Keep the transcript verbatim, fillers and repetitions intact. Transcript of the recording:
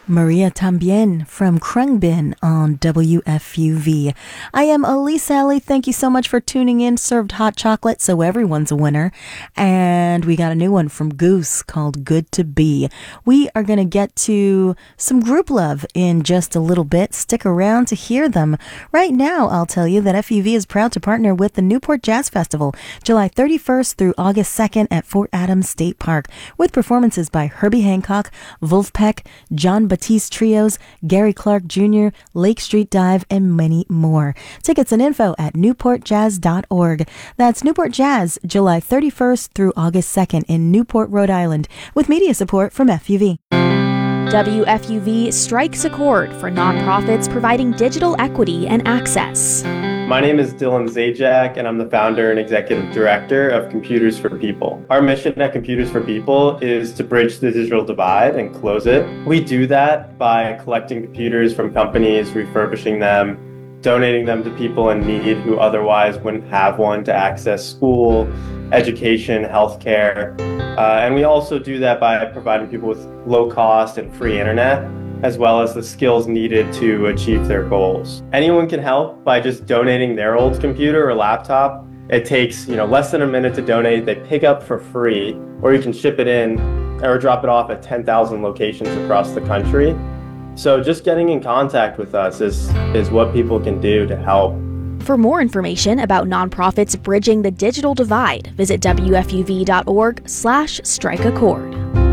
Maria Tambien from Krungbin on W F U V. I am Elise Alley. Thank you so much for tuning in. Served hot chocolate, so everyone's a winner. And we got a new one from Goose called Good to Be. We are going to get to some group love in just a little bit. Stick around to hear them. Right now, I'll tell you that F U V is proud to partner with the Newport Jazz Festival, July thirty-first through August second at Fort Adams State Park, with performances by Herbie Hancock, Wolfpack, John Batiste Trios, Gary Clark Junior, Lake Street Dive, and many more. Tickets and info at newport jazz dot org. That's Newport Jazz, July thirty-first through August second in Newport, Rhode Island, with media support from F U V. W F U V strikes a chord for nonprofits providing digital equity and access. My name is Dylan Zajac, and I'm the founder and executive director of Computers for People. Our mission at Computers for People is to bridge the digital divide and close it. We do that by collecting computers from companies, refurbishing them, donating them to people in need who otherwise wouldn't have one to access school, education, healthcare. Uh, and we also do that by providing people with low cost and free internet, as well as the skills needed to achieve their goals. Anyone can help by just donating their old computer or laptop. It takes, you know, less than a minute to donate. They pick up for free, or you can ship it in or drop it off at ten thousand locations across the country. So just getting in contact with us is, is what people can do to help. For more information about nonprofits bridging the digital divide, visit W F U V dot org slash strike a chord.